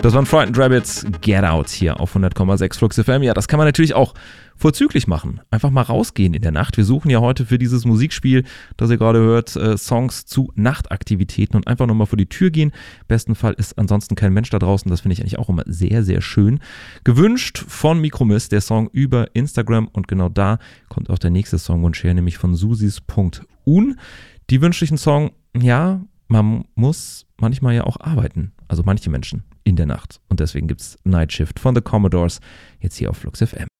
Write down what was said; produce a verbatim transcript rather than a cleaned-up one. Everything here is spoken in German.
Das waren Frightened Rabbits, Get Out hier auf hundert Komma sechs Flux F M. Ja, das kann man natürlich auch vorzüglich machen. Einfach mal rausgehen in der Nacht. Wir suchen ja heute für dieses Musikspiel, das ihr gerade hört, äh, Songs zu Nachtaktivitäten und einfach nochmal vor die Tür gehen. Im besten Fall ist ansonsten kein Mensch da draußen. Das finde ich eigentlich auch immer sehr, sehr schön. Gewünscht von Mikromist, der Song über Instagram, und genau da kommt auch der nächste Songwunsch her, nämlich von susis.un. Die wünscht sich einen Song, ja, man muss manchmal ja auch arbeiten. Also manche Menschen in der Nacht. Und deswegen gibt's Night Shift von The Commodores jetzt hier auf Flux F M.